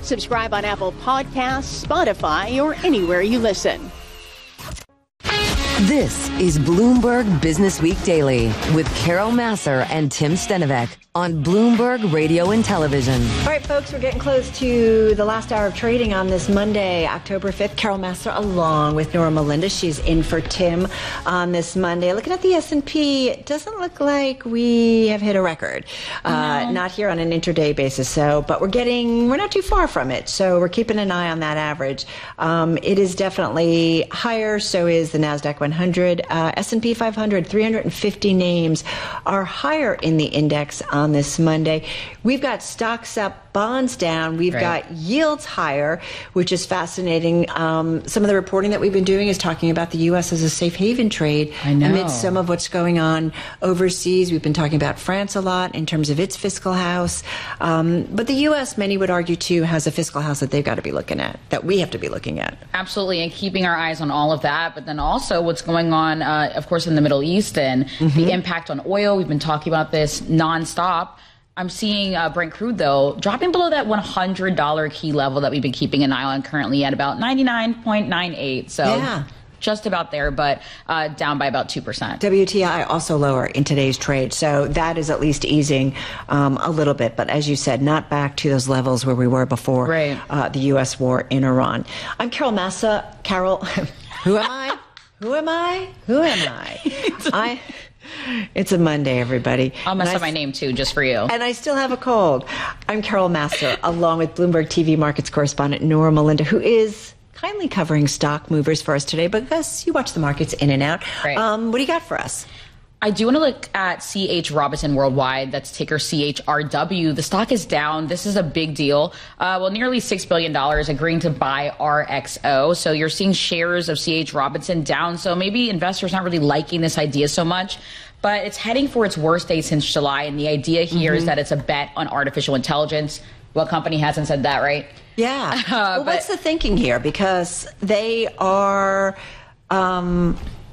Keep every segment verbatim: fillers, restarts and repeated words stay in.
Subscribe on Apple Podcasts, Spotify, or anywhere you listen. This is Bloomberg Business Week Daily with Carol Massar and Tim Stenovec on Bloomberg Radio and Television. All right, folks, we're getting close to the last hour of trading on this Monday, October fifth. Carol Massar along with Nora Melinda. She's in for Tim on this Monday. Looking at the S and P, it doesn't look like we have hit a record. Uh, no. Not here on an intraday basis, so, but we're getting, we're not too far from it. So we're keeping an eye on that average. Um, it is definitely higher. So is the NASDAQ one hundred. Uh, S and P five hundred, three hundred fifty names are higher in the index on this Monday. We've got stocks up, bonds down. We've right. got yields higher, which is fascinating. Um, some of the reporting that we've been doing is talking about the U S as a safe haven trade amidst some of what's going on overseas. We've been talking about France a lot in terms of its fiscal house. Um, but the U S, many would argue, too, has a fiscal house that they've got to be looking at, that we have to be looking at. Absolutely, and keeping our eyes on all of that. But then also what's going on, uh, of course, in the Middle East and mm-hmm. the impact on oil. We've been talking about this nonstop. I'm seeing uh, Brent crude, though, dropping below that one hundred dollars key level that we've been keeping an eye on, currently at about ninety-nine point nine eight. So yeah. just about there, but uh, down by about two percent. W T I also lower in today's trade. So that is at least easing um, a little bit. But as you said, not back to those levels where we were before right. uh, the U S war in Iran. I'm Carol Massar. Carol, who am I? Who am I? Who am I? I... It's a Monday, everybody. I'll mess and up I, my name, too, just for you. And I still have a cold. I'm Carol Massar, along with Bloomberg T V markets correspondent Nora Melinda, who is kindly covering stock movers for us today because you watch the markets in and out. Right. Um, what do you got for us? I do want to look at C H Robinson Worldwide. That's ticker C H R W. The stock is down. This is a big deal. Uh, well, nearly six billion dollars agreeing to buy R X O. So you're seeing shares of C H Robinson down. So maybe investors not really liking this idea so much. But it's heading for its worst day since July. And the idea here mm-hmm. is that it's a bet on artificial intelligence. What company hasn't said that, right? Yeah. Uh, well, but, what's the thinking here? Because they are... Um,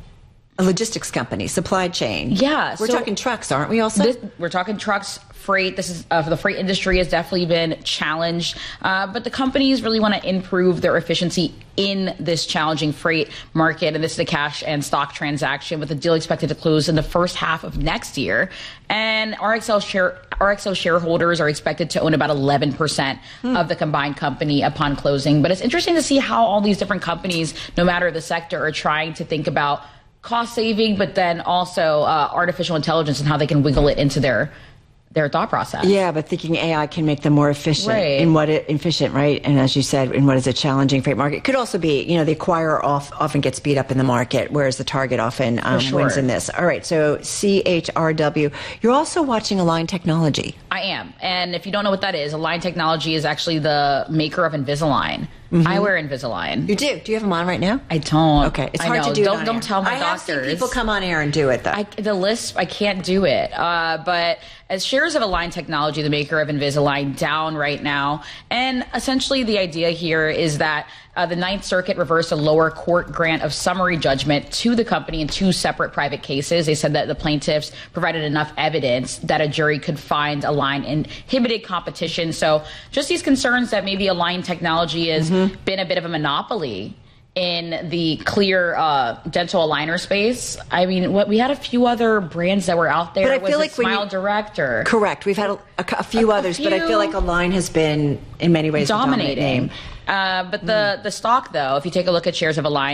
a logistics company, supply chain. Yeah. We're so talking trucks, aren't we also? This, we're talking trucks, freight. This is uh, the freight industry has definitely been challenged. Uh, but the companies really want to improve their efficiency in this challenging freight market. And this is a cash and stock transaction with the deal expected to close in the first half of next year. And R X O share, R X O shareholders are expected to own about eleven percent hmm. of the combined company upon closing. But it's interesting to see how all these different companies, no matter the sector, are trying to think about cost saving, but then also uh, artificial intelligence and how they can wiggle it into their their thought process. Yeah, but thinking A I can make them more efficient right. in what it efficient, right? And as you said, in what is a challenging freight market. It could also be, you know, the acquirer off, often gets beat up in the market, whereas the target often um, sure. wins in this. All right, so C H R W. You're also watching Align Technology. I am. And if you don't know what that is, Align Technology is actually the maker of Invisalign. Mm-hmm. I wear Invisalign. You do? Do you have them on right now? I don't. Okay. It's I hard know. to do Don't, it on don't air. tell my I doctors. have seen people come on air and do it, though. I, the list, I can't do it. Uh, but as shares of Align Technology, the maker of Invisalign, down right now. And essentially the idea here is that uh, the Ninth Circuit reversed a lower court grant of summary judgment to the company in two separate private cases. They said that the plaintiffs provided enough evidence that a jury could find Align inhibited competition. So just these concerns that maybe Align Technology has mm-hmm. been a bit of a monopoly in the clear uh, dental aligner space. I mean, what, we had a few other brands that were out there. But I was feel it like Smile you, Direct or correct. We've had a, a, a few a, others, a few, but I feel like Align has been in many ways dominating. The dominant name. Uh, but the, mm. the stock, though, if you take a look at shares of Align,